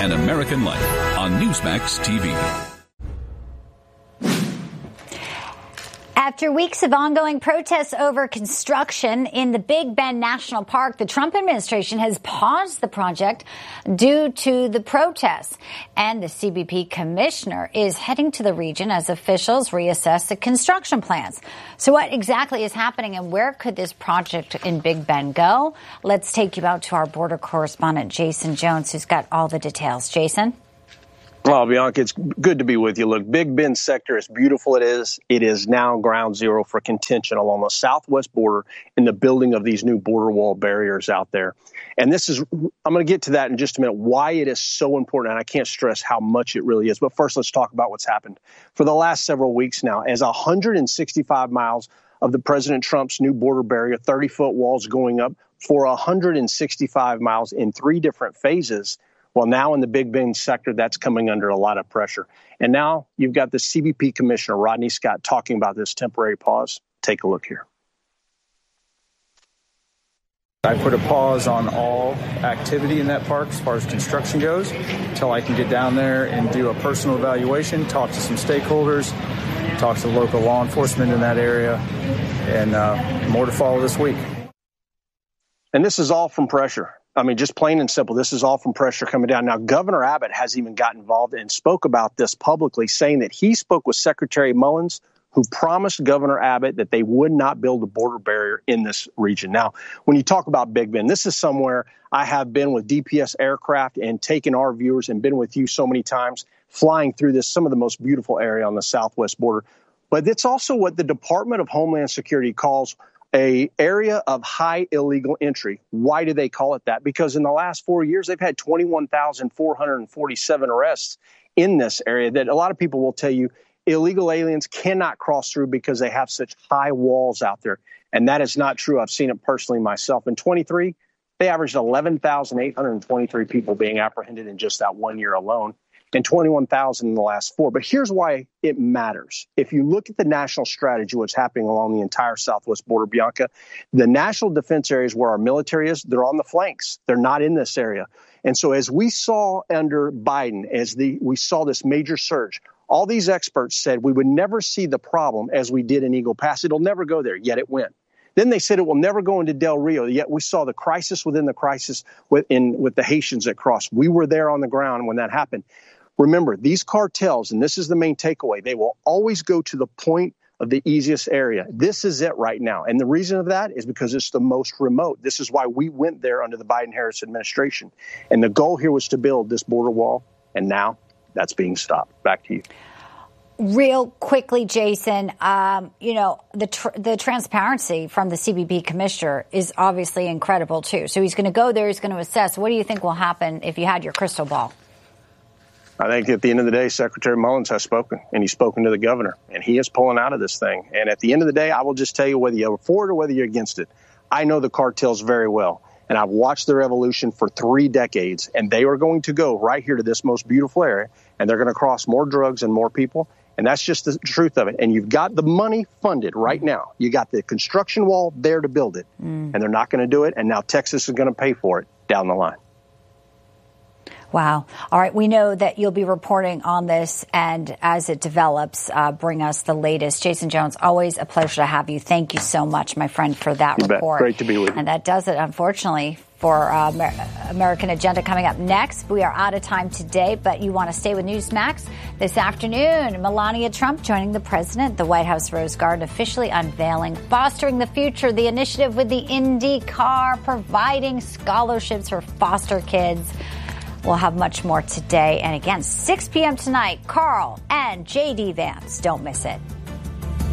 and American Life on Newsmax TV. After weeks of ongoing protests over construction in the Big Bend National Park, the Trump administration has paused the project due to the protests. And the CBP commissioner is heading to the region as officials reassess the construction plans. So what exactly is happening and where could this project in Big Bend go? Let's take you out to our border correspondent, Jason Jones, who's got all the details. Jason? Well, Bianca, it's good to be with you. Look, Big Bend sector, as beautiful it is now ground zero for contention along the southwest border in the building of these new border wall barriers out there. And I'm going to get to that in just a minute, why it is so important. And I can't stress how much it really is. But first, let's talk about what's happened. For the last several weeks now, as 165 miles of the President Trump's new border barrier, 30-foot walls going up for 165 miles in 3 different phases. Well, now in the Big Bend sector, that's coming under a lot of pressure. And now you've got the CBP Commissioner, Rodney Scott, talking about this temporary pause. Take a look here. I put a pause on all activity in that park as far as construction goes until I can get down there and do a personal evaluation, talk to some stakeholders, talk to local law enforcement in that area, and more to follow this week. And this is all from pressure. I mean, just plain and simple, this is all from pressure coming down. Now, Governor Abbott has even got involved and spoke about this publicly, saying that he spoke with Secretary Mullins, who promised Governor Abbott that they would not build a border barrier in this region. Now, when you talk about Big Bend, this is somewhere I have been with DPS aircraft and taken our viewers and been with you so many times, flying through this, some of the most beautiful area on the southwest border. But it's also what the Department of Homeland Security calls a area of high illegal entry. Why do they call it that? Because in the last 4 years, they've had 21,447 arrests in this area that a lot of people will tell you illegal aliens cannot cross through because they have such high walls out there. And that is not true. I've seen it personally myself. In 23, they averaged 11,823 people being apprehended in just that 1 year alone, and 21,000 in the last 4. But here's why it matters. If you look at the national strategy, what's happening along the entire southwest border, Bianca, the national defense areas where our military is, they're on the flanks. They're not in this area. And so as we saw under Biden, we saw this major surge, all these experts said we would never see the problem as we did in Eagle Pass. It'll never go there, yet it went. Then they said it will never go into Del Rio, yet we saw the crisis within the crisis with the Haitians that crossed. We were there on the ground when that happened. Remember, these cartels, and this is the main takeaway, they will always go to the point of the easiest area. This is it right now. And the reason of that is because it's the most remote. This is why we went there under the Biden-Harris administration. And the goal here was to build this border wall, and now that's being stopped. Back to you. Real quickly, Jason, the transparency from the CBP commissioner is obviously incredible, too. So he's going to go there. He's going to assess. What do you think will happen if you had your crystal ball? I think at the end of the day, Secretary Mullins has spoken, and he's spoken to the governor, and he is pulling out of this thing. And at the end of the day, I will just tell you, whether you're for it or whether you're against it, I know the cartels very well, and I've watched their evolution for 3 decades, and they are going to go right here to this most beautiful area, and they're going to cross more drugs and more people, and that's just the truth of it. And you've got the money funded right now. You got the construction wall there to build it, and they're not going to do it, and now Texas is going to pay for it down the line. Wow. All right. We know that you'll be reporting on this, and as it develops, bring us the latest. Jason Jones, always a pleasure to have you. Thank you so much, my friend, for that report. Great to be with you. And that does it, unfortunately, for American Agenda. Coming up next, we are out of time today, but you want to stay with Newsmax this afternoon. Melania Trump joining the president, the White House Rose Garden officially unveiling Fostering the Future, the initiative with the IndyCar, providing scholarships for foster kids. We'll have much more today. And again, 6 p.m. tonight, Carl and J.D. Vance. Don't miss it.